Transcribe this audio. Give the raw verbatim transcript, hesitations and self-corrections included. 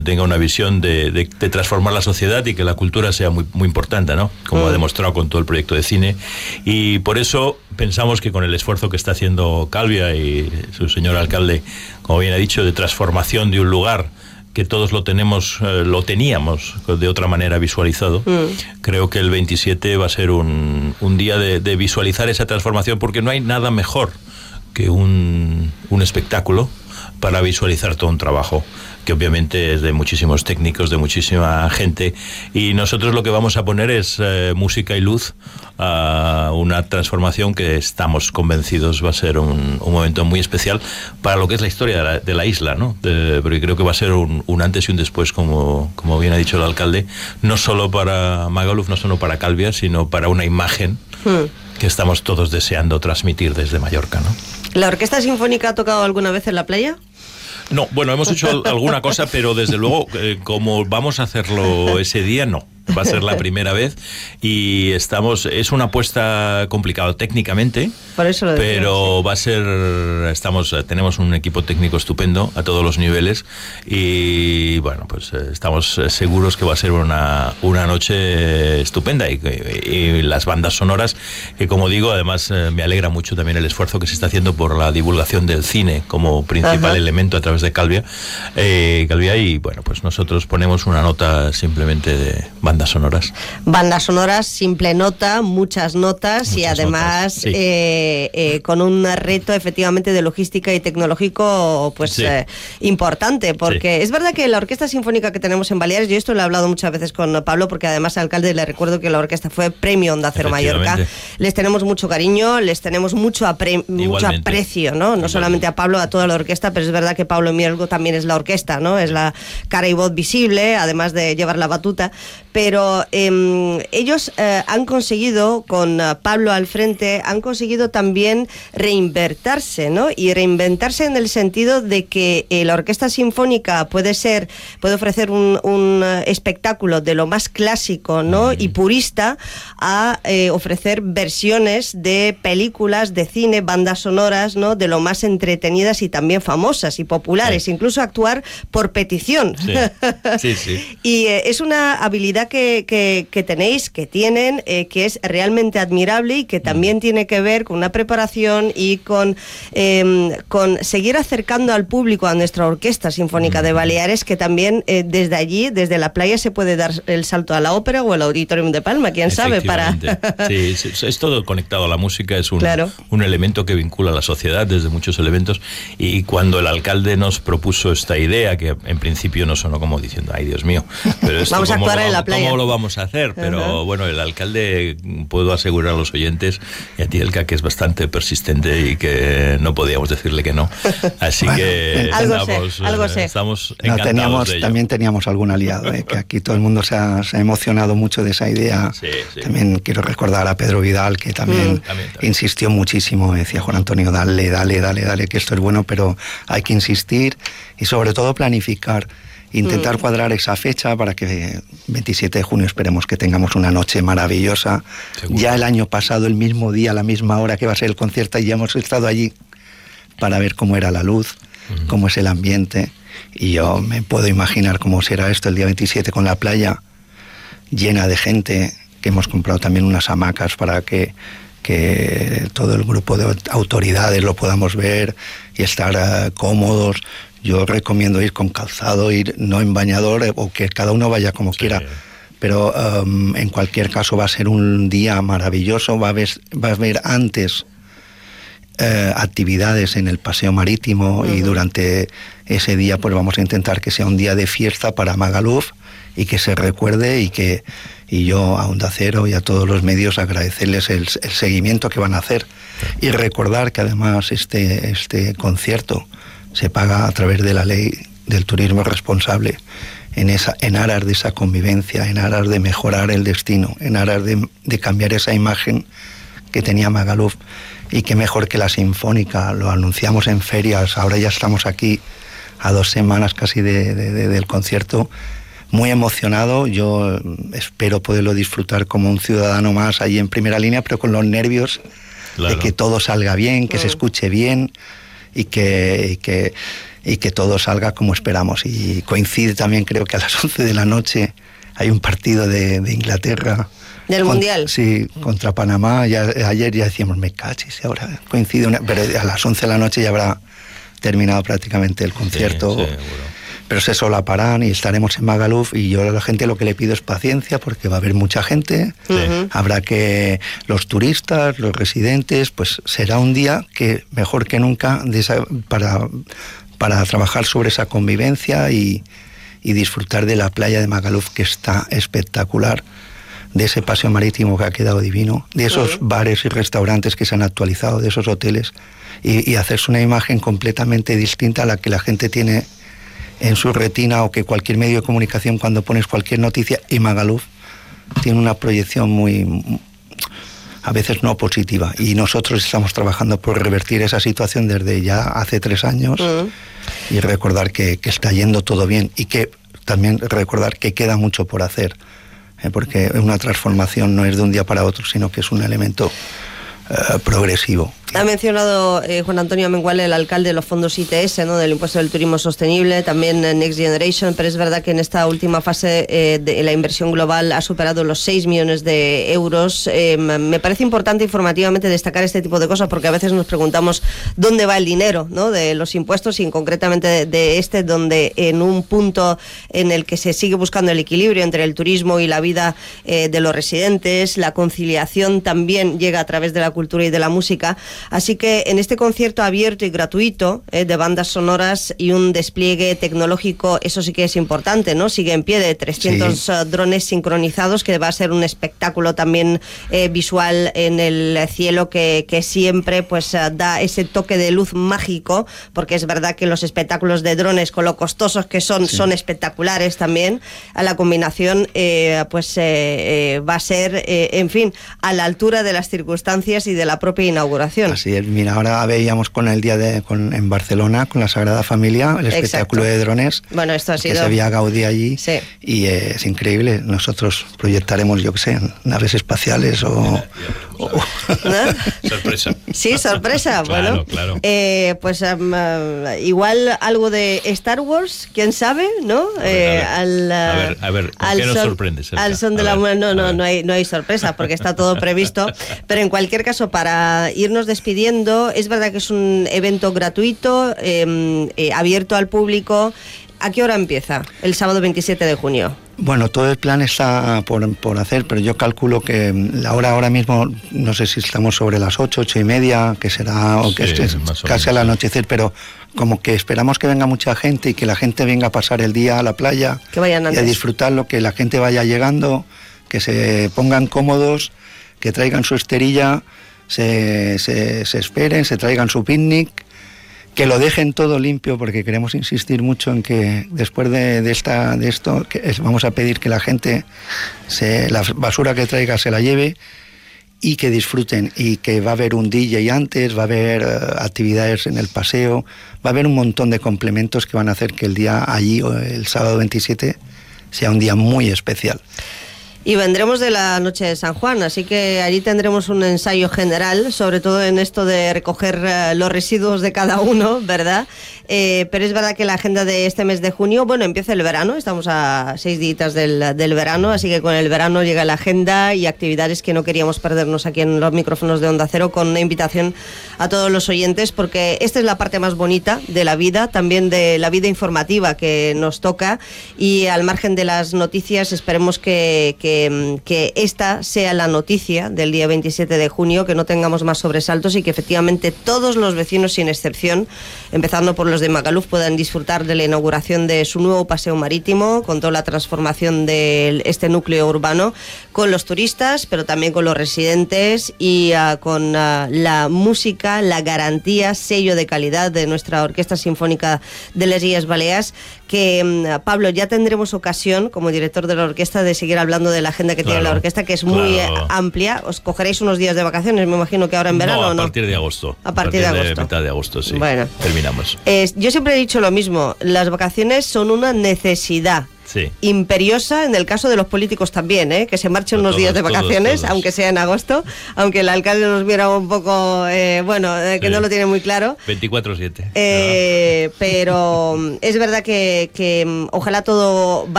tenga una visión de, de, de transformar la sociedad y que la cultura sea muy, muy importante, ¿no? Como mm. ha demostrado con todo el proyecto de cine. Y por eso pensamos que con el esfuerzo que está haciendo Calvia y su señor alcalde, como bien ha dicho, de transformación de un lugar que todos lo tenemos, eh, lo teníamos de otra manera visualizado, mm. creo que el veintisiete va a ser un, un día de, de visualizar esa transformación, porque no hay nada mejor que un, un espectáculo para visualizar todo un trabajo que obviamente es de muchísimos técnicos, de muchísima gente, y nosotros lo que vamos a poner es eh, música y luz a una transformación que estamos convencidos va a ser un, un momento muy especial para lo que es la historia de la, de la isla, ¿no? De, porque creo que va a ser un, un antes y un después, como, como bien ha dicho el alcalde, no solo para Magaluf, no solo para Calvia, sino para una imagen hmm. que estamos todos deseando transmitir desde Mallorca, ¿no? ¿La Orquesta Sinfónica ha tocado alguna vez en la playa? No, bueno, hemos hecho alguna cosa, pero desde luego, eh, como vamos a hacerlo ese día, no. Va a ser la primera vez y estamos, es una apuesta complicada técnicamente, por eso lo decía, pero sí. va a ser, estamos, tenemos un equipo técnico estupendo a todos los niveles y bueno, pues estamos seguros que va a ser una, una noche estupenda y, y las bandas sonoras, que como digo, además me alegra mucho también el esfuerzo que se está haciendo por la divulgación del cine como principal Ajá. elemento a través de Calvia, eh, Calvia y bueno, pues nosotros ponemos una nota simplemente de bandas sonoras. Bandas sonoras, simple nota, muchas notas muchas y además notas, sí. eh, eh, con un reto efectivamente de logística y tecnológico pues sí. eh, importante, porque sí. es verdad que la Orquesta Sinfónica que tenemos en Baleares, yo esto lo he hablado muchas veces con Pablo, porque además al alcalde le recuerdo que la orquesta fue premio Onda Cero Mallorca, les tenemos mucho cariño, les tenemos mucho, apre- mucho aprecio, ¿no? No solamente a Pablo, a toda la orquesta, pero es verdad que Pablo Mielgo también es la orquesta, ¿no? Es la cara y voz visible, además de llevar la batuta, pero Pero eh, ellos eh, han conseguido, con uh, Pablo al frente, han conseguido también reinventarse, ¿no? Y reinventarse en el sentido de que eh, la Orquesta Sinfónica puede ser, puede ofrecer un, un uh, espectáculo de lo más clásico, ¿no? Mm. Y purista, a eh, ofrecer versiones de películas, de cine, bandas sonoras, ¿no? De lo más entretenidas y también famosas y populares, sí. incluso actuar por petición. Sí, sí. sí. Y eh, es una habilidad que Que, que, que tenéis, que tienen, eh, que es realmente admirable y que también tiene que ver con una preparación y con, eh, con seguir acercando al público a nuestra Orquesta Sinfónica de Baleares, que también eh, desde allí, desde la playa, se puede dar el salto a la ópera o al Auditorium de Palma, quién sabe, para... Sí, es, es todo conectado a la música, es un, claro. un elemento que vincula a la sociedad desde muchos elementos, y cuando el alcalde nos propuso esta idea, que en principio no sonó como diciendo, ay Dios mío, pero esto vamos a actuar lo, en la playa. ¿Cómo lo vamos a hacer? Pero uh-huh. bueno, el alcalde, puedo asegurar a los oyentes y a ti, Elka, que es bastante persistente y que no podíamos decirle que no. Así bueno, que algo estamos, sé, algo sé. estamos no, encantados teníamos, de ello. También teníamos algún aliado, ¿eh? Que aquí todo el mundo se ha, se ha emocionado mucho de esa idea. Sí, sí. También quiero recordar a Pedro Vidal, que también, mm. también, también insistió muchísimo. Decía Juan Antonio, dale, dale, dale, dale, que esto es bueno, pero hay que insistir y sobre todo planificar. Intentar mm. cuadrar esa fecha para que veintisiete de junio esperemos que tengamos una noche maravillosa. Seguro. Ya el año pasado, el mismo día, a la misma hora que va a ser el concierto, y ya hemos estado allí para ver cómo era la luz, mm. cómo es el ambiente. Y yo me puedo imaginar cómo será esto el día veintisiete con la playa llena de gente, que hemos comprado también unas hamacas para que, que todo el grupo de autoridades lo podamos ver y estar uh, cómodos. Yo recomiendo ir con calzado, ir no en bañador, o que cada uno vaya como sí. quiera. Pero um, en cualquier caso va a ser un día maravilloso. Va a haber, va a haber antes eh, actividades en el paseo marítimo, uh-huh. y durante ese día pues vamos a intentar que sea un día de fiesta para Magaluf y que se recuerde, y que y yo a Onda Cero y a todos los medios agradecerles el, el seguimiento que van a hacer, y recordar que además este, este concierto se paga a través de la ley del turismo responsable, en esa, en aras de esa convivencia, en aras de mejorar el destino, en aras de, de cambiar esa imagen que tenía Magaluf. Y qué mejor que la Sinfónica, lo anunciamos en ferias, ahora ya estamos aquí a dos semanas casi de, de, de, del concierto, muy emocionado. Yo espero poderlo disfrutar como un ciudadano más allí en primera línea, pero con los nervios claro. de que todo salga bien, que mm. se escuche bien, y que, y que y que todo salga como esperamos. Y coincide también, creo que a las once de la noche hay un partido de, de Inglaterra. ¿Del con, Mundial? Sí, contra Panamá. Ya, ayer ya decíamos, me cachis, ahora coincide, una, pero a las once de la noche ya habrá terminado prácticamente el concierto. Sí, pero se solaparán y estaremos en Magaluf, y yo a la gente lo que le pido es paciencia, porque va a haber mucha gente, sí. Habrá que los turistas, los residentes, pues será un día que mejor que nunca de esa, para, para trabajar sobre esa convivencia y, y disfrutar de la playa de Magaluf, que está espectacular, de ese paseo marítimo que ha quedado divino, de esos uh-huh. bares y restaurantes que se han actualizado, de esos hoteles, y, y hacerse una imagen completamente distinta a la que la gente tiene en su retina, o que cualquier medio de comunicación, cuando pones cualquier noticia, y Magaluf tiene una proyección muy, a veces no positiva, y nosotros estamos trabajando por revertir esa situación desde ya hace tres años uh-huh. y recordar que, que está yendo todo bien, y que también recordar que queda mucho por hacer, ¿eh? Porque una transformación no es de un día para otro, sino que es un elemento uh, progresivo. Ha mencionado eh, Juan Antonio Amengual, el alcalde, de los fondos I T S, ¿no?, del impuesto del turismo sostenible, también eh, Next Generation, pero es verdad que en esta última fase eh, de la inversión global ha superado los seis millones de euros. Eh, me parece importante informativamente destacar este tipo de cosas, porque a veces nos preguntamos dónde va el dinero, ¿no?, de los impuestos, y concretamente de, de este, donde en un punto en el que se sigue buscando el equilibrio entre el turismo y la vida eh, de los residentes, la conciliación también llega a través de la cultura y de la música. Así que en este concierto abierto y gratuito eh, de bandas sonoras y un despliegue tecnológico, eso sí que es importante, ¿no? Sigue en pie, de trescientos sí. uh, drones sincronizados, que va a ser un espectáculo también eh, visual en el cielo, que, que siempre pues uh, da ese toque de luz mágico, porque es verdad que los espectáculos de drones, con lo costosos que son, sí. son espectaculares también. A la combinación eh, pues eh, eh, va a ser, eh, en fin, a la altura de las circunstancias y de la propia inauguración. Así es, mira, ahora veíamos con el día de con, en Barcelona, con la Sagrada Familia, el Exacto. espectáculo de drones, bueno, esto ha sido... que se veía Gaudí allí, sí. y eh, es increíble. Nosotros proyectaremos, yo qué sé, naves espaciales o... Ya, ya, o... ¿no? Sorpresa. Sí, sorpresa, claro, bueno. Claro. Eh, pues um, uh, igual algo de Star Wars, quién sabe, ¿no? A ver, eh, a, ver. Al, uh, a ver, a ver, ¿con al qué nos son, sorprendes? Al son de a la ver, no, no, no hay, no hay sorpresa, porque está todo previsto. Pero en cualquier caso, para irnos despidiendo, es verdad que es un evento gratuito, eh, eh, abierto al público. ¿A qué hora empieza? El sábado veintisiete de junio. Bueno, todo el plan está por, por hacer, pero yo calculo que la hora ahora mismo, no sé si estamos sobre las ocho, ocho y media, que será, o que sí, esté casi al anochecer, pero como que esperamos que venga mucha gente y que la gente venga a pasar el día a la playa, que vayan antes. Y a disfrutarlo, que la gente vaya llegando, que se pongan cómodos, que traigan su esterilla, se, se, se esperen, se traigan su picnic, que lo dejen todo limpio, porque queremos insistir mucho en que después de, de, esta, de esto que es, vamos a pedir que la gente se, la basura que traiga se la lleve, y que disfruten, y que va a haber un D J antes, va a haber uh, actividades en el paseo, va a haber un montón de complementos que van a hacer que el día allí, el sábado veintisiete, sea un día muy especial. Y vendremos de la noche de San Juan, así que allí tendremos un ensayo general, sobre todo en esto de recoger uh, los residuos de cada uno, ¿verdad? Eh, pero es verdad que la agenda de este mes de junio, bueno, empieza el verano, estamos a seis días del, del verano, así que con el verano llega la agenda y actividades que no queríamos perdernos aquí en los micrófonos de Onda Cero, con una invitación a todos los oyentes, porque esta es la parte más bonita de la vida, también de la vida informativa que nos toca, y al margen de las noticias esperemos que, que, que esta sea la noticia del día veintisiete de junio, que no tengamos más sobresaltos y que efectivamente todos los vecinos, sin excepción, empezando por los de Magaluf, puedan disfrutar de la inauguración de su nuevo paseo marítimo, con toda la transformación de este núcleo urbano, con los turistas, pero también con los residentes, y uh, con uh, la música, la garantía, sello de calidad de nuestra Orquesta Sinfónica de les Illes Balears, que uh, Pablo, ya tendremos ocasión, como director de la orquesta, de seguir hablando de la agenda que claro, tiene la orquesta, que es claro. muy uh, amplia. Os cogeréis unos días de vacaciones, me imagino que ahora en verano, ¿no? No, a partir de agosto. A partir, a partir de agosto. De mitad de agosto, sí. Bueno. Terminamos. Eh, yo siempre he dicho lo mismo, las vacaciones son una necesidad. sí. imperiosa en el caso de los políticos también, ¿eh? Que se marchen unos todos, días de vacaciones, todos, todos. aunque sea en agosto, aunque el alcalde nos viera un poco, eh, bueno, eh, que sí. no lo tiene muy claro. veinticuatro siete. Eh, pero es verdad que, que ojalá todo vaya